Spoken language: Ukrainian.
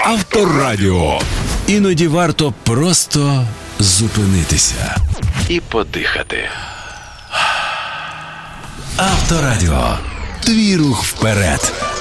Авторадіо. Іноді варто просто зупинитися і подихати. Авторадіо. Твій рух вперед.